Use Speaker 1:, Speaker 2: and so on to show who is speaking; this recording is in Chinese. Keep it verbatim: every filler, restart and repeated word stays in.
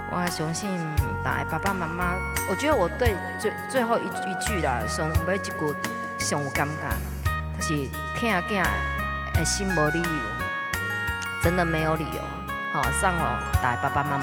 Speaker 1: 我相信大家爸爸妈妈，我觉得我对最最后一一句啦，上尾一句上有感觉，就是听囝的心无理由，真的没有理由。好、哦，送哦，大家爸爸妈妈。